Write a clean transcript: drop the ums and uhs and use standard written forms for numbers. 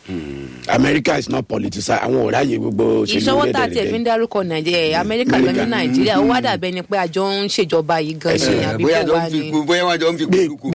America is not politicized. Àwọn ọ̀rá yẹ gbogbo òṣèlú ìṣọwọ́ tá a tiẹ̀ fi ń dárúkọ nàìjíríà Amẹ́ríkà lọ ní nàìjíríà ó wá dàbẹ́ ni pé àjọ ń ṣèjọba yìí gan ṣe àbí kò wá ní. bóyá wọ́n jọ ń fi kúlùkù.